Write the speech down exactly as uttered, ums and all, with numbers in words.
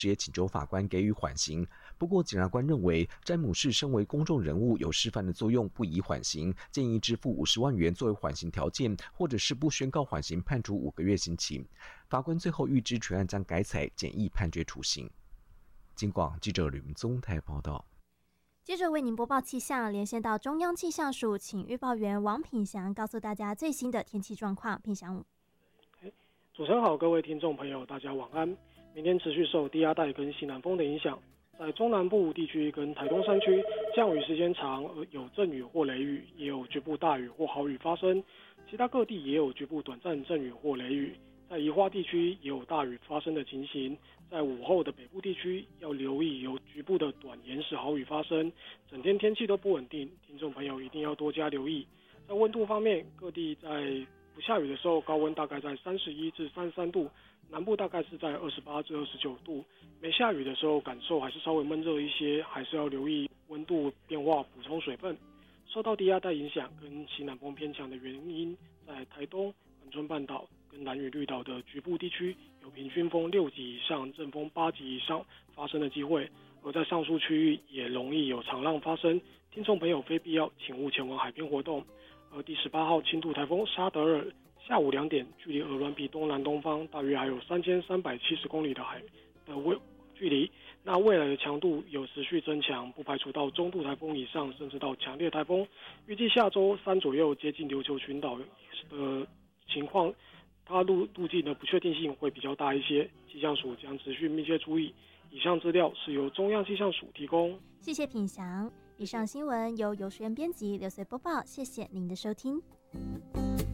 直接请求法官给予缓刑。不过检察官认为詹姆士身为公众人物有示范的作用，不宜缓刑，建议支付五十万元作为缓刑条件，或者是不宣告缓刑，判处五个月刑期。法官最后预知全案将改采简易判决处刑。金广记者吕明宗台报道。 接着为您播报气象，连线到中央气象署，请预报员王品祥告诉大家最新的天气状况。品祥， 主持人好，各位听众朋友，大家晚安。明天持续受低压带跟西南风的影响，在中南部地区跟台东山区降雨时间长，有阵雨或雷雨，也有局部大雨或豪雨发生。其他各地也有局部短暂阵雨或雷雨。在宜花地区也有大雨发生的情形，在午后的北部地区要留意有局部的短延时豪雨发生，整天天气都不稳定，听众朋友一定要多加留意。在温度方面，各地在不下雨的时候高温大概在三十一至三十三度，南部大概是在二十八至二十九度，没下雨的时候感受还是稍微闷热一些，还是要留意温度变化，补充水分。受到低压带影响跟西南风偏强的原因，在台东、恒春半岛跟兰屿绿岛的局部地区有平均风六级以上、阵风八级以上发生的机会，而在上述区域也容易有长浪发生，听众朋友非必要请勿前往海边活动。而第十八号轻度台风沙德尔下午两点，距离鹅銮鼻东南东方大约还有三千三百七十公里的海的位距离。那未来的强度有持续增强，不排除到中度台风以上，甚至到强烈台风。预计下周三左右接近琉球群岛的情况，它路路径的不确定性会比较大一些，气象署将持续密切注意。以上资料是由中央气象署提供。 谢谢品祥。以上新闻由游学员编辑刘随播报，谢谢您的收听。